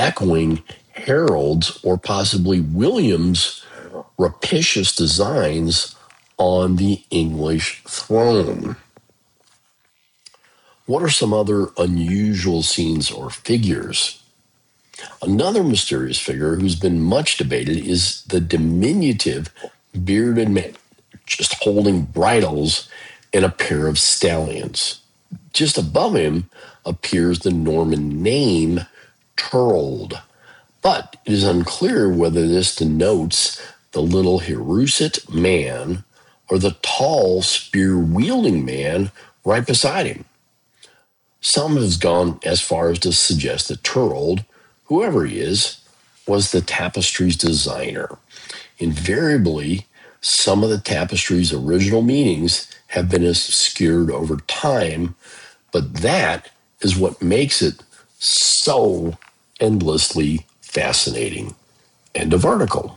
echoing Harold's or possibly William's rapacious designs on the English throne. What are some other unusual scenes or figures? Another mysterious figure who's been much debated is the diminutive bearded man, just holding bridles and a pair of stallions. Just above him appears the Norman name Turled, but it is unclear whether this denotes the little hirsute man or the tall spear-wielding man right beside him. Some have gone as far as to suggest that Turled, whoever he is, was the tapestry's designer. Invariably, some of the tapestry's original meanings have been obscured over time, but that is what makes it so endlessly fascinating. End of article.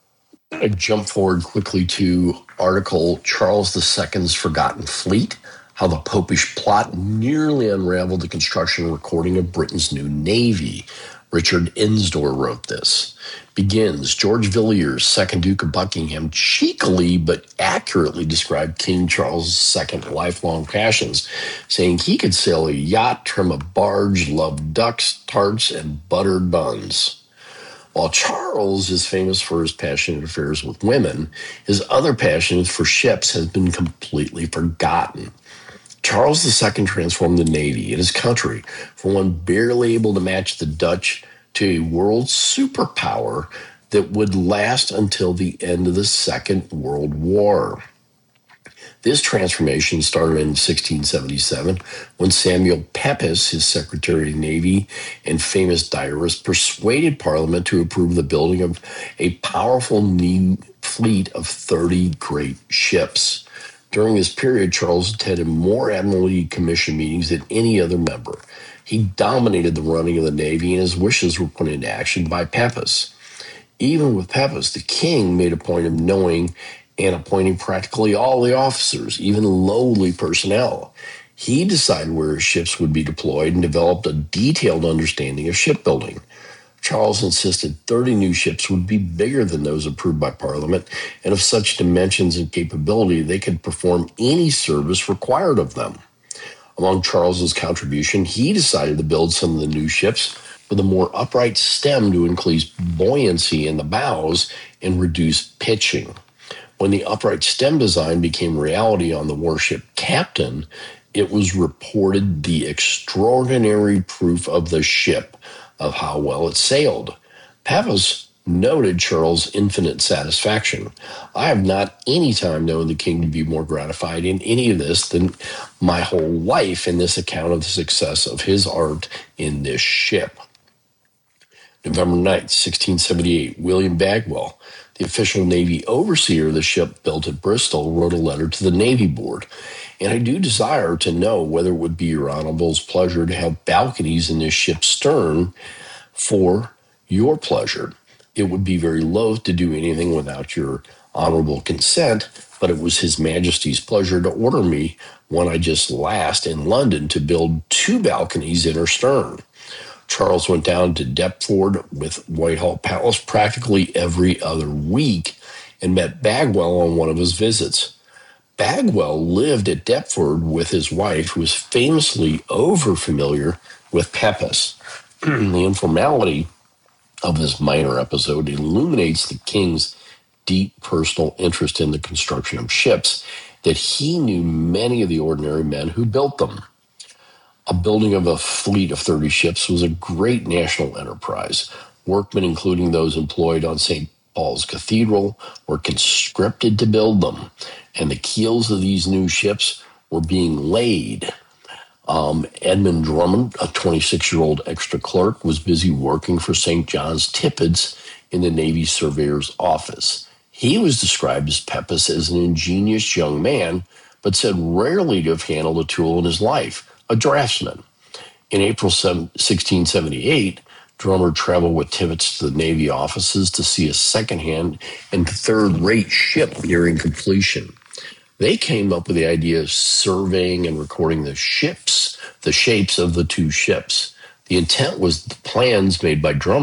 I jump forward quickly to article Charles II's Forgotten Fleet, how the Popish plot nearly unraveled the construction and recording of Britain's new navy. Richard Ensdor wrote this. Begins, George Villiers, 2nd Duke of Buckingham, cheekily but accurately described King Charles II's lifelong passions, saying he could sail a yacht, trim a barge, love ducks, tarts, and buttered buns. While Charles is famous for his passionate affairs with women, his other passion for ships has been completely forgotten. Charles II transformed the Navy and his country from one barely able to match the Dutch to a world superpower that would last until the end of the Second World War. This transformation started in 1677 when Samuel Pepys, his Secretary of the Navy and famous diarist, persuaded Parliament to approve the building of a powerful new fleet of 30 great ships. During this period, Charles attended more Admiralty Commission meetings than any other member. He dominated the running of the Navy, and his wishes were put into action by Pepys. Even with Pepys, the king made a point of knowing and appointing practically all the officers, even lowly personnel. He decided where his ships would be deployed and developed a detailed understanding of shipbuilding. Charles insisted 30 new ships would be bigger than those approved by Parliament, and of such dimensions and capability they could perform any service required of them. Among Charles's contribution, he decided to build some of the new ships with a more upright stem to increase buoyancy in the bows and reduce pitching. When the upright stem design became reality on the warship Captain, it was reported the extraordinary proof of the ship, of how well it sailed. Pepys noted Charles' infinite satisfaction. I have not any time known the king to be more gratified in any of this than my whole life in this account of the success of his art in this ship. November 9th, 1678, William Bagwell, the official Navy overseer of the ship built at Bristol, wrote a letter to the Navy Board. And I do desire to know whether it would be your honorable's pleasure to have balconies in this ship's stern for your pleasure. It would be very loath to do anything without your honorable consent, but it was His Majesty's pleasure to order me, when I just last in London, to build 2 balconies in her stern. Charles went down to Deptford with Whitehall Palace practically every other week and met Bagwell on one of his visits. Bagwell lived at Deptford with his wife, who was famously over-familiar with Pepys. The informality of this minor episode illuminates the king's deep personal interest in the construction of ships, that he knew many of the ordinary men who built them. A building of a fleet of 30 ships was a great national enterprise. Workmen, including those employed on St. Paul's Cathedral, were conscripted to build them, and the keels of these new ships were being laid. Edmund Drummond, a 26-year-old extra clerk, was busy working for St. John's Tippett's in the Navy Surveyor's office. He was described as Pepys as an ingenious young man, but said rarely to have handled a tool in his life, a draftsman. In April 1678, Drummond traveled with Tibbets to the Navy offices to see a second-hand and third-rate ship nearing completion. They came up with the idea of surveying and recording the shapes of the 2 ships. The intent was the plans made by Drummond